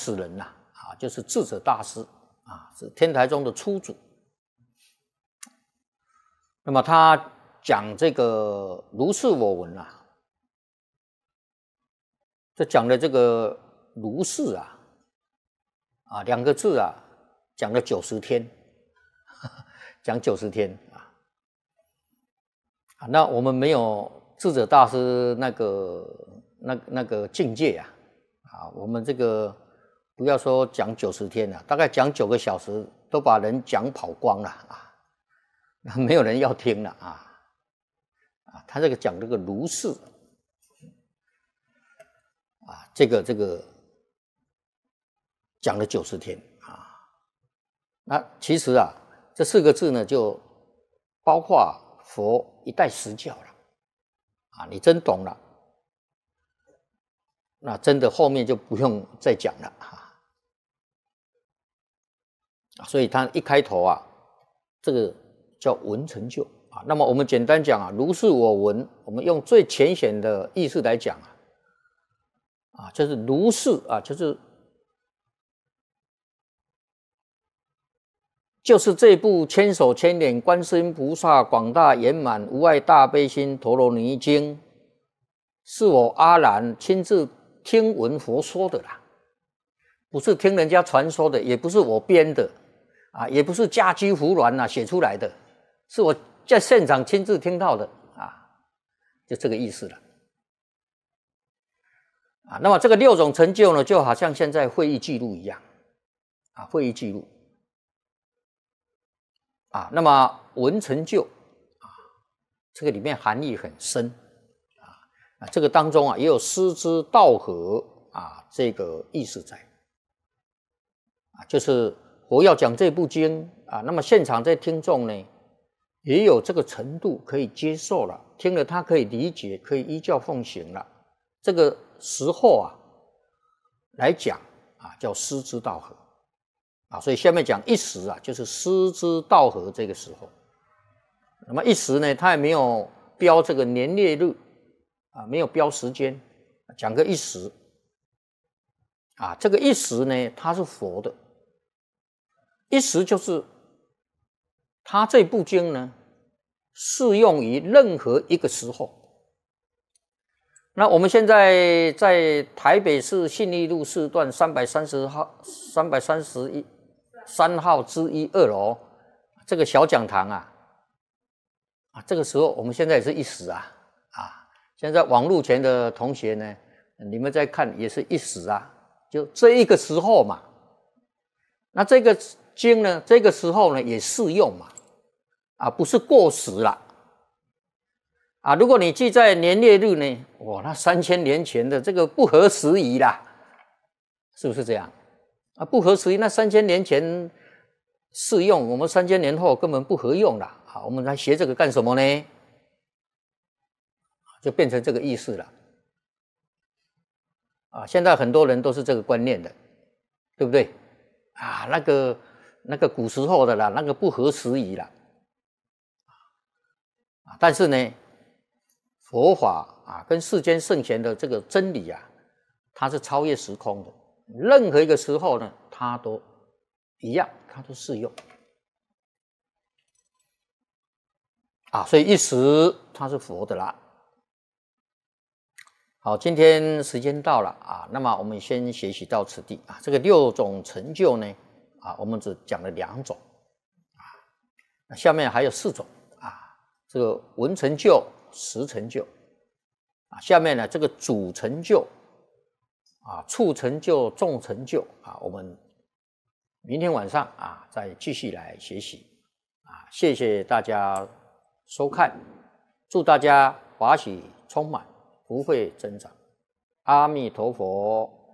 始人呐，就是智者大师是天台宗的初祖。那么他讲这个如是我闻这讲的这个如是两个字讲了90天，讲90天那我们没有智者大师那个境界我们这个不要说讲90天大概讲9个小时都把人讲跑光了没有人要听了他这个讲这个如是这个讲了90天那其实这4个字呢就包括佛一代实教了你真懂了，那真的后面就不用再讲了所以他一开头这个叫闻成就那么我们简单讲如是我闻，我们用最浅显的意思来讲就是如是就是这部千手千眼观世音菩萨广大圆满无碍大悲心陀罗尼经，是我阿难亲自听闻佛说的啦，不是听人家传说的，也不是我编的也不是家居胡乱写出来的，是我在现场亲自听到的就这个意思了那么这个6种成就呢，就好像现在会议记录一样会议记录那么闻成就这个里面含义很深这个当中也有师之道合这个意思在就是佛要讲这部经那么现场在听众呢也有这个程度可以接受了，听了他可以理解，可以依教奉行了，这个时候来讲叫师之道合所以下面讲一时就是师之道合这个时候。那么一时呢，他也没有标这个年月日没有标时间，讲个一时这个一时呢，它是佛的一时，就是他这部经呢适用于任何一个时候。那我们现在在台北市信义路4段333号之1 2楼这个小讲堂这个时候我们现在也是一时现在网络前的同学呢，你们在看也是一时就这一个时候嘛。那这个经呢，这个时候呢也适用嘛不是过时了如果你记在年月日呢，那3000年前的这个不合时宜啦，是不是这样不合时宜，那3000年前适用，我们3000年后根本不合用了我们来学这个干什么呢？就变成这个意思了现在很多人都是这个观念的，对不对那个古时候的啦，那个不合时宜啦但是呢佛法跟世间圣贤的这个真理它是超越时空的，任何一个时候呢它都一样，它都适用所以一时它是佛的啦。好，今天时间到了那么我们先学习到此地这个6种成就呢我们只讲了2种那下面还有4种这个闻成就、识成就下面呢这个主成就处成就、众成就我们明天晚上再继续来学习谢谢大家收看，祝大家法喜充满，福慧增长。阿弥陀佛。